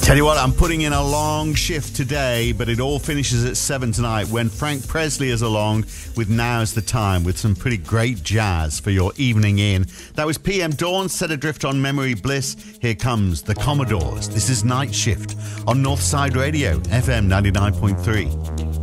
Tell you what, I'm putting in a long shift today, but it all finishes at 7 tonight when Frank Presley is along with Now's the Time with some pretty great jazz for your evening in. That was PM Dawn, set adrift on Memory Bliss. Here comes the Commodores. This is Night Shift on Northside Radio, FM 99.3.